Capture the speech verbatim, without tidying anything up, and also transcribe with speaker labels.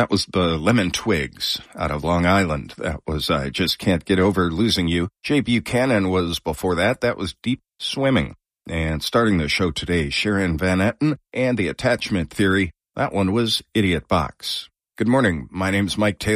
Speaker 1: That was the Lemon Twigs out of Long Island. That was I Just Can't Get Over Losing You. Jay Buchanan was before that. That was Deep Swimming. And starting the show today, Sharon Van Etten and the Attachment Theory. That one was Idiot Box. Good morning. My name's Mike Taylor.